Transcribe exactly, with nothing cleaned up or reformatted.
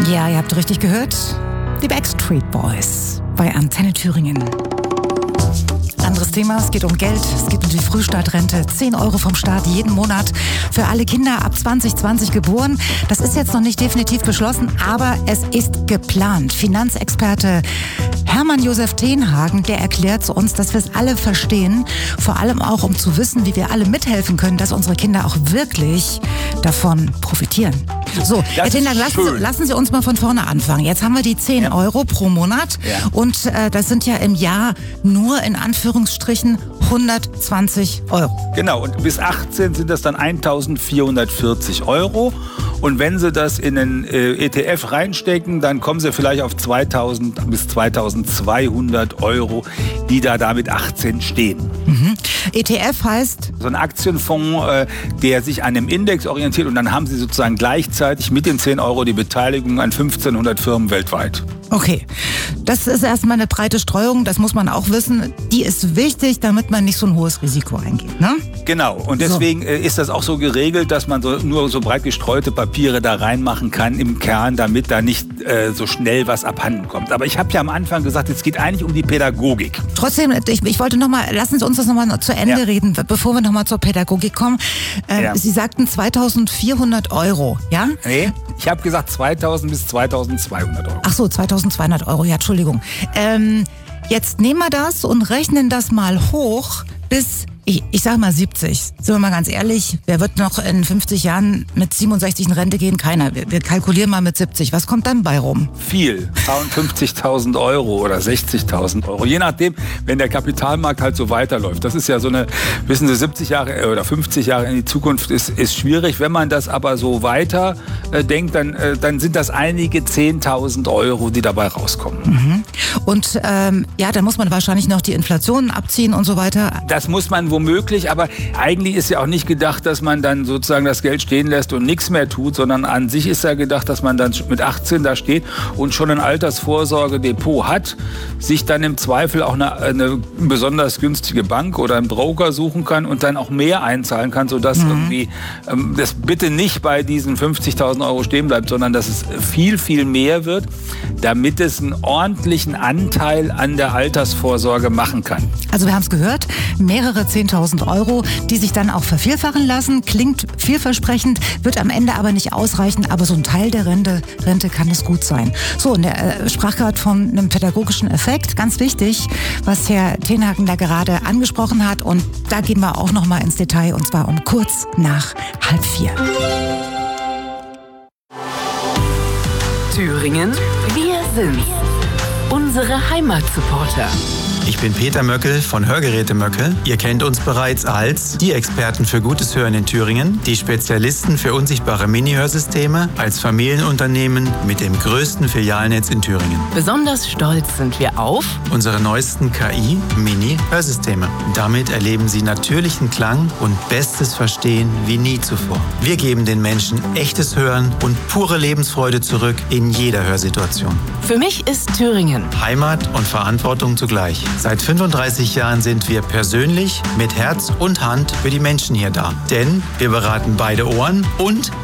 Ja, ihr habt richtig gehört. Die Backstreet Boys bei Antenne Thüringen. Anderes Thema, es geht um Geld, es geht um die Frühstartrente. zehn Euro vom Staat jeden Monat für alle Kinder ab zwanzig zwanzig geboren. Das ist jetzt noch nicht definitiv beschlossen, aber es ist geplant. Finanzexperte Hermann Josef Tenhagen, der erklärt zu uns, dass wir es alle verstehen. Vor allem auch, um zu wissen, wie wir alle mithelfen können, dass unsere Kinder auch wirklich davon profitieren. So, Herr Tenhagen, lassen Sie, lassen Sie uns mal von vorne anfangen. Jetzt haben wir die zehn ja. Euro pro Monat ja. und äh, das sind ja im Jahr nur in Anführungsstrichen hundertzwanzig Euro. Genau, und bis achtzehn sind das dann eintausendvierhundertvierzig Euro. Und wenn Sie das in den äh, E T F reinstecken, dann kommen Sie vielleicht auf zweitausend bis zweitausendzweihundert Euro, die da da mit achtzehn stehen. Mhm. E T F heißt? So ein Aktienfonds, äh, der sich an einem Index orientiert, und dann haben Sie sozusagen gleichzeitig mit den zehn Euro die Beteiligung an fünfzehnhundert Firmen weltweit. Okay, das ist erstmal eine breite Streuung, das muss man auch wissen. Die ist wichtig, damit man nicht so ein hohes Risiko eingeht, ne? Genau, und deswegen so. ist das auch so geregelt, dass man so, nur so breit gestreute Papiere da reinmachen kann im Kern, damit da nicht äh, so schnell was abhanden kommt. Aber ich habe ja am Anfang gesagt, es geht eigentlich um die Pädagogik. Trotzdem, ich, ich wollte noch mal, lassen Sie uns das nochmal zu Ende ja. reden, bevor wir nochmal zur Pädagogik kommen. Äh, ja. Sie sagten zweitausendvierhundert Euro, ja? Nee, ich habe gesagt zweitausend bis zweitausendzweihundert Euro. Ach so, zweitausendzweihundert Euro, ja, Entschuldigung. Ähm, jetzt nehmen wir das und rechnen das mal hoch bis, ich, ich sag mal siebzig. Sind wir mal ganz ehrlich, wer wird noch in fünfzig Jahren mit siebenundsechzig in Rente gehen? Keiner. Wir, wir kalkulieren mal mit siebzig. Was kommt dann bei rum? Viel. fünfzigtausend Euro oder sechzigtausend Euro. Je nachdem, wenn der Kapitalmarkt halt so weiterläuft. Das ist ja so eine, wissen Sie, siebzig Jahre oder fünfzig Jahre in die Zukunft ist, ist schwierig. Wenn man das aber so weiter äh, denkt, dann, äh, dann sind das einige zehntausend Euro, die dabei rauskommen. Mhm. Und ähm, ja, dann muss man wahrscheinlich noch die Inflation abziehen und so weiter. Das muss man womöglich, aber eigentlich ist ja auch nicht gedacht, dass man dann sozusagen das Geld stehen lässt und nichts mehr tut, sondern an sich ist ja gedacht, dass man dann mit achtzehn da steht und schon ein Altersvorsorgedepot hat, sich dann im Zweifel auch eine, eine besonders günstige Bank oder einen Broker suchen kann und dann auch mehr einzahlen kann, sodass mhm. irgendwie ähm, das bitte nicht bei diesen fünfzigtausend Euro stehen bleibt, sondern dass es viel, viel mehr wird, damit es einen ordentlichen Anteil an der Altersvorsorge machen kann. Also wir haben es gehört, mehrere zehntausend Euro, die sich dann auch vervielfachen lassen. Klingt vielversprechend, wird am Ende aber nicht ausreichen, aber so ein Teil der Rente, Rente kann es gut sein. So, und er äh, sprach gerade von einem pädagogischen Effekt, ganz wichtig, was Herr Tenhagen da gerade angesprochen hat, und da gehen wir auch noch mal ins Detail, und zwar um kurz nach halb vier. Thüringen, wir sind's. Unsere Heimatsupporter. Ich bin Peter Möckel von Hörgeräte Möckel. Ihr kennt uns bereits als die Experten für gutes Hören in Thüringen, die Spezialisten für unsichtbare Mini-Hörsysteme, als Familienunternehmen mit dem größten Filialnetz in Thüringen. Besonders stolz sind wir auf unsere neuesten K I-Mini-Hörsysteme. Damit erleben Sie natürlichen Klang und bestes Verstehen wie nie zuvor. Wir geben den Menschen echtes Hören und pure Lebensfreude zurück in jeder Hörsituation. Für mich ist Thüringen Heimat und Verantwortung zugleich. Seit fünfunddreißig Jahren sind wir persönlich mit Herz und Hand für die Menschen hier da. Denn wir beraten beide Ohren und